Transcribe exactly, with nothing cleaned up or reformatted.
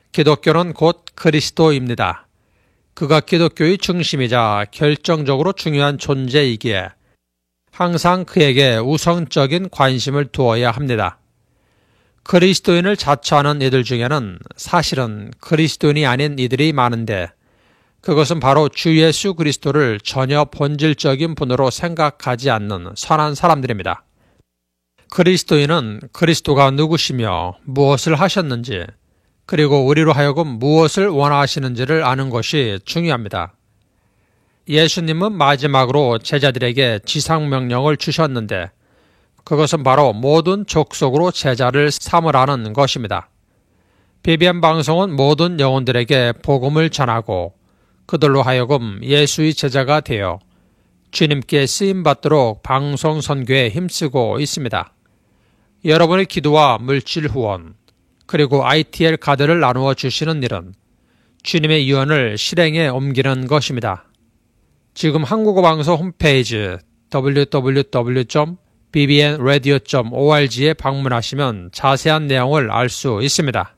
기독교는 곧 그리스도입니다. 그가 기독교의 중심이자 결정적으로 중요한 존재이기에 항상 그에게 우선적인 관심을 두어야 합니다. 그리스도인을 자처하는 이들 중에는 사실은 그리스도인이 아닌 이들이 많은데 그것은 바로 주 예수 그리스도를 전혀 본질적인 분으로 생각하지 않는 선한 사람들입니다. 그리스도인은 그리스도가 누구시며 무엇을 하셨는지 그리고 우리로 하여금 무엇을 원하시는지를 아는 것이 중요합니다. 예수님은 마지막으로 제자들에게 지상명령을 주셨는데 그것은 바로 모든 족속으로 제자를 삼으라는 것입니다. 비비엠 방송은 모든 영혼들에게 복음을 전하고 그들로 하여금 예수의 제자가 되어 주님께 쓰임받도록 방송 선교에 힘쓰고 있습니다. 여러분의 기도와 물질 후원 그리고 아이티엘 카드를 나누어 주시는 일은 주님의 유언을 실행에 옮기는 것입니다. 지금 한국어 방송 홈페이지 더블유 더블유 더블유 점 비비엔 라디오 점 오알지에 방문하시면 자세한 내용을 알 수 있습니다.